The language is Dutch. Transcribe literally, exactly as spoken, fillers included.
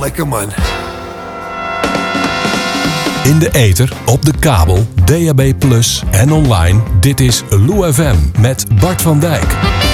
lekker man. In de ether, op de kabel, D A B plus en online. Dit is Lou F M met Bart van Dijk.